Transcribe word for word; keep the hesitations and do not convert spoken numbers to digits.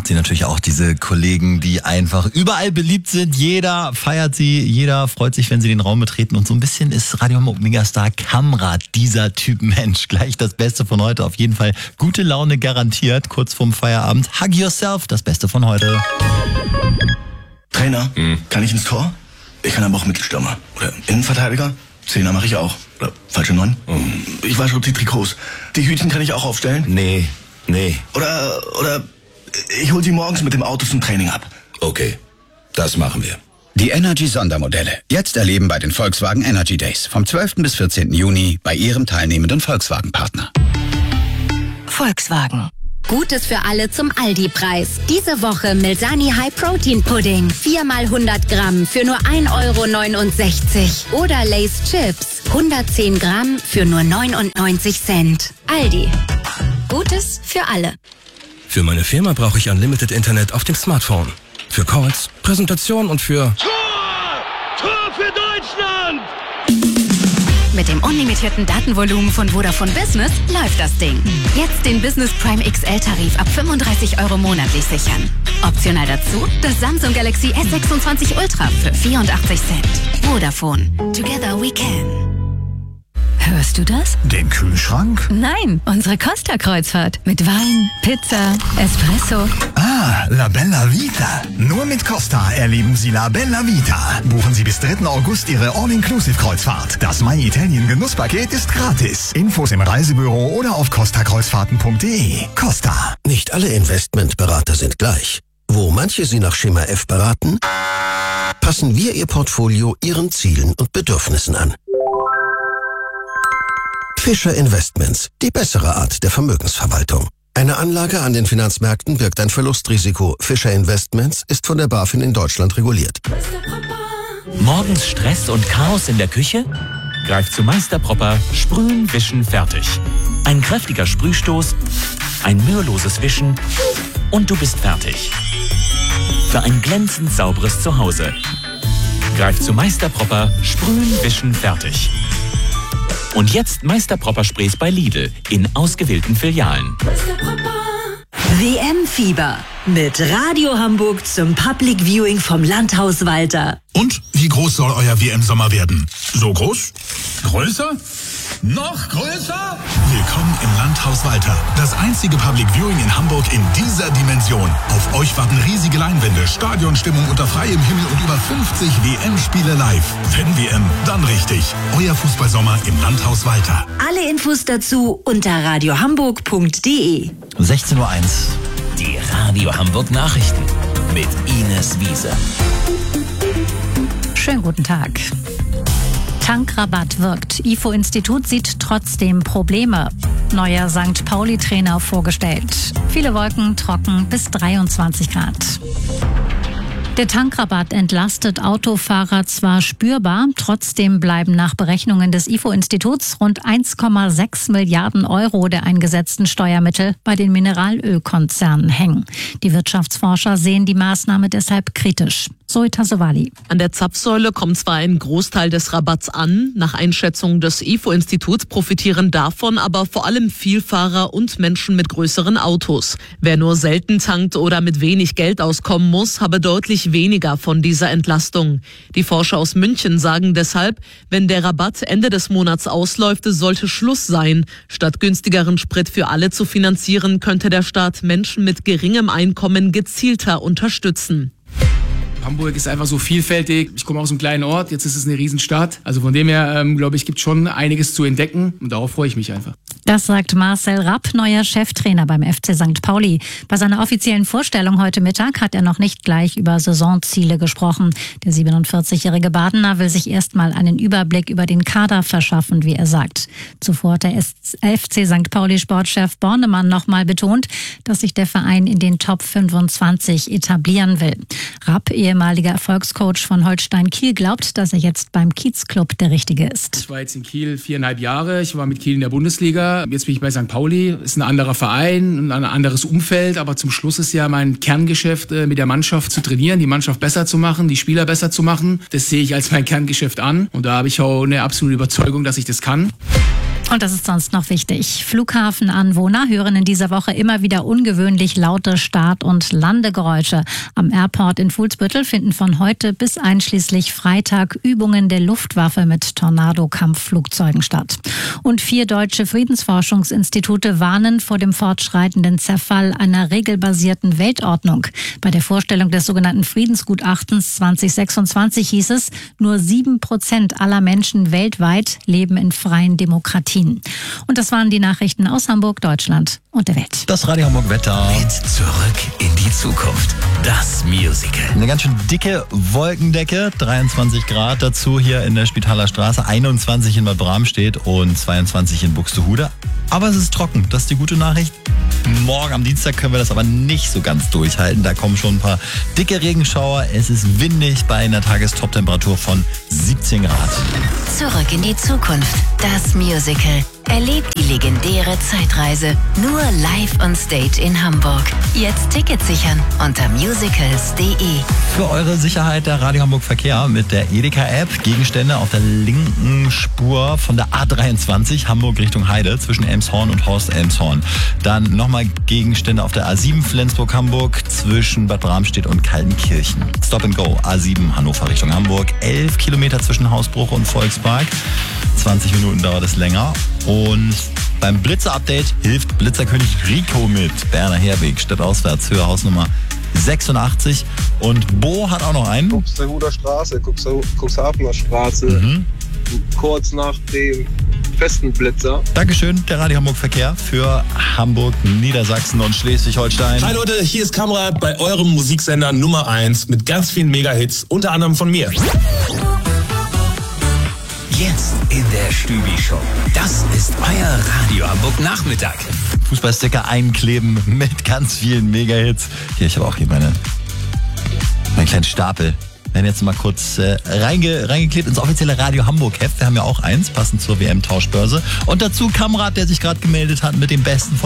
sie natürlich auch diese Kollegen, die einfach überall beliebt sind. Jeder feiert sie, jeder freut sich, wenn sie den Raum betreten. Und so ein bisschen ist Radio Hamburg Megastar Kamrat dieser Typ Mensch. Gleich das Beste von heute. Auf jeden Fall gute Laune garantiert. Kurz vorm Feierabend. Hug yourself, das Beste von heute. Trainer, mhm. kann ich ins Tor? Ich kann aber auch Mittelstürmer. Oder Innenverteidiger. Zehner mache ich auch. Oder falsche Neun. Mhm. Ich wasche auch die Trikots. Die Hütchen kann ich auch aufstellen? Nee, nee. Oder, oder ich hol sie morgens mit dem Auto zum Training ab. Okay, das machen wir. Die Energy-Sondermodelle. Jetzt erleben bei den Volkswagen Energy Days. Vom zwölften bis vierzehnten Juni bei Ihrem teilnehmenden Volkswagen-Partner. Volkswagen. Gutes für alle zum Aldi-Preis. Diese Woche Milsani High Protein Pudding. viermal hundert Gramm für nur ein Euro neunundsechzig. Oder Lay's Chips. hundertzehn Gramm für nur neunundneunzig Cent. Aldi. Gutes für alle. Für meine Firma brauche ich Unlimited Internet auf dem Smartphone. Für Calls, Präsentation und für... Tor! Tor für Deutschland! Mit dem unlimitierten Datenvolumen von Vodafone Business läuft das Ding. Jetzt den Business Prime X L-Tarif ab fünfunddreißig Euro monatlich sichern. Optional dazu das Samsung Galaxy S sechsundzwanzig Ultra für vierundachtzig Cent. Vodafone. Together we can. Hörst du das? Den Kühlschrank? Nein, unsere Costa-Kreuzfahrt. Mit Wein, Pizza, Espresso. Ah, La Bella Vita. Nur mit Costa erleben Sie La Bella Vita. Buchen Sie bis dritten August Ihre All-Inclusive-Kreuzfahrt. Das My Italien Genusspaket ist gratis. Infos im Reisebüro oder auf costa kreuzfahrten punkt de. Costa. Nicht alle Investmentberater sind gleich. Wo manche Sie nach Schema F beraten, passen wir Ihr Portfolio Ihren Zielen und Bedürfnissen an. Fischer Investments, die bessere Art der Vermögensverwaltung. Eine Anlage an den Finanzmärkten birgt ein Verlustrisiko. Fischer Investments ist von der BaFin in Deutschland reguliert. Morgens Stress und Chaos in der Küche? Greif zu Meister Propper, sprühen, wischen, fertig. Ein kräftiger Sprühstoß, ein müheloses Wischen und du bist fertig. Für ein glänzend sauberes Zuhause. Greif zu Meister Propper, sprühen, wischen, fertig. Und jetzt Meister Propper Sprays bei Lidl in ausgewählten Filialen. W M-Fieber mit Radio Hamburg zum Public Viewing vom Landhaus Walter. Und wie groß soll euer W M-Sommer werden? So groß? Größer? Noch größer? Willkommen im Landhaus Walter. Das einzige Public Viewing in Hamburg in dieser Dimension. Auf euch warten riesige Leinwände, Stadionstimmung unter freiem Himmel und über fünfzig W M-Spiele live. Wenn W M, dann richtig. Euer Fußballsommer im Landhaus Walter. Alle Infos dazu unter radio hamburg punkt de. sechzehn Uhr eins. Die Radio Hamburg Nachrichten mit Ines Wiese. Schönen guten Tag. Tankrabatt wirkt. I F O-Institut sieht trotzdem Probleme. Neuer Sankt Pauli-Trainer vorgestellt. Viele Wolken, trocken bis dreiundzwanzig Grad. Der Tankrabatt entlastet Autofahrer zwar spürbar, trotzdem bleiben nach Berechnungen des I F O-Instituts rund eins Komma sechs Milliarden Euro der eingesetzten Steuermittel bei den Mineralölkonzernen hängen. Die Wirtschaftsforscher sehen die Maßnahme deshalb kritisch. Zoe Tassovali. An der Zapfsäule kommt zwar ein Großteil des Rabatts an, nach Einschätzung des I F O-Instituts profitieren davon aber vor allem Vielfahrer und Menschen mit größeren Autos. Wer nur selten tankt oder mit wenig Geld auskommen muss, habe deutlich weniger von dieser Entlastung. Die Forscher aus München sagen deshalb, wenn der Rabatt Ende des Monats ausläuft, sollte Schluss sein. Statt günstigeren Sprit für alle zu finanzieren, könnte der Staat Menschen mit geringem Einkommen gezielter unterstützen. Hamburg ist einfach so vielfältig. Ich komme aus einem kleinen Ort, jetzt ist es eine Riesenstadt. Also von dem her, ähm, glaube ich, gibt es schon einiges zu entdecken und darauf freue ich mich einfach. Das sagt Marcel Rapp, neuer Cheftrainer beim F C Sankt Pauli. Bei seiner offiziellen Vorstellung heute Mittag hat er noch nicht gleich über Saisonziele gesprochen. Der siebenundvierzigjährige Badener will sich erstmal einen Überblick über den Kader verschaffen, wie er sagt. Zuvor hat der F C Sankt Pauli Sportchef Bornemann nochmal betont, dass sich der Verein in den Top fünfundzwanzig etablieren will. Rapp, ehemaliger Erfolgscoach von Holstein Kiel, glaubt, dass er jetzt beim Kiezclub der Richtige ist. Ich war jetzt in Kiel viereinhalb Jahre. Ich war mit Kiel in der Bundesliga. Jetzt bin ich bei Sankt Pauli. Ist ein anderer Verein, ein anderes Umfeld. Aber zum Schluss ist ja mein Kerngeschäft, mit der Mannschaft zu trainieren, die Mannschaft besser zu machen, die Spieler besser zu machen. Das sehe ich als mein Kerngeschäft an. Und da habe ich auch eine absolute Überzeugung, dass ich das kann. Und das ist sonst noch wichtig. Flughafenanwohner hören in dieser Woche immer wieder ungewöhnlich laute Start- und Landegeräusche. Am Airport in Fuhlsbüttel finden von heute bis einschließlich Freitag Übungen der Luftwaffe mit Tornado-Kampfflugzeugen statt. Und vier deutsche Friedensforschungsinstitute warnen vor dem fortschreitenden Zerfall einer regelbasierten Weltordnung. Bei der Vorstellung des sogenannten Friedensgutachtens zwanzig sechsundzwanzig hieß es, nur sieben Prozent aller Menschen weltweit leben in freien Demokratien. Und das waren die Nachrichten aus Hamburg, Deutschland und der Welt. Das Radio Hamburg Wetter. Mit Zurück in die Zukunft. Das Musical. Eine ganz schön dicke Wolkendecke, dreiundzwanzig Grad dazu hier in der Spitaler Straße, einundzwanzig in Bad Bramstedt und zweiundzwanzig in Buxtehude. Aber es ist trocken, das ist die gute Nachricht. Morgen am Dienstag können wir das aber nicht so ganz durchhalten. Da kommen schon ein paar dicke Regenschauer. Es ist windig bei einer Tagestoptemperatur von siebzehn Grad. Zurück in die Zukunft. Das Musical. Erlebt die legendäre Zeitreise nur live on stage in Hamburg. Jetzt Tickets sichern unter musicals punkt de. Für eure Sicherheit der Radio Hamburg Verkehr mit der Edeka-App. Gegenstände auf der linken Spur von der A dreiundzwanzig Hamburg Richtung Heide zwischen Elmshorn und Horst Elmshorn. Dann nochmal Gegenstände auf der A sieben Flensburg-Hamburg zwischen Bad Bramstedt und Kaltenkirchen. Stop and Go A sieben Hannover Richtung Hamburg. elf Kilometer zwischen Hausbruch und Volkspark. zwanzig Minuten dauert es länger. Und beim Blitzer-Update hilft Blitzerkönig Rico mit. Berner Herweg, stadtauswärts, Höhe Hausnummer sechsundachtzig. Und Bo hat auch noch einen. Buxtehuder Straße, Cuxhavener Straße, mhm. kurz nach dem festen Blitzer. Dankeschön, der Radio Hamburg Verkehr für Hamburg, Niedersachsen und Schleswig-Holstein. Hi Leute, hier ist Kamrat bei eurem Musiksender Nummer eins mit ganz vielen Mega-Hits, unter anderem von mir. Jetzt in der Stübi-Show. Das ist euer Radio Hamburg Nachmittag. Fußballsticker einkleben mit ganz vielen Mega-Hits. Hier, ich habe auch hier meine, meinen kleinen Stapel. Wir werden jetzt mal kurz äh, reinge, reingeklebt ins offizielle Radio Hamburg Heft. Wir haben ja auch eins, passend zur W M-Tauschbörse. Und dazu Kamrat, der sich gerade gemeldet hat mit dem Besten von